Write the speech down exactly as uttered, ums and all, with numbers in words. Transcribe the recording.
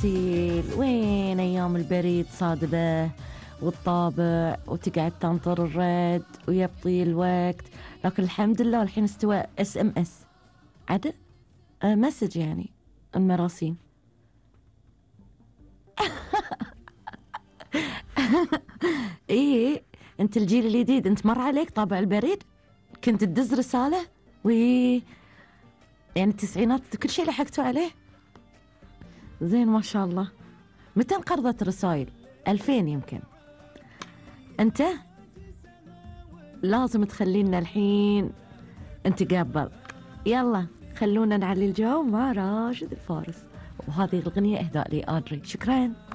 المراسيل، وين أيام البريد صادبه والطابع وتقعد تنطر الرد ويبطي الوقت. لكن الحمد لله الحين استوى اس ام اس عدل آه مسج يعني المراسيل. ايه انت الجيل الجديد، انت مر عليك طابع البريد؟ كنت تدز رسالة وي يعني التسعينات كل شيء لحقتوا عليه. زين ما شاء الله. متى انقرضت الرسائل؟ ألفين يمكن. انت لازم تخلينا الحين نتقابل. يلا خلونا نعلي الجو مع راشد الفارس، وهذه الأغنية إهداء لي أدري. شكرا.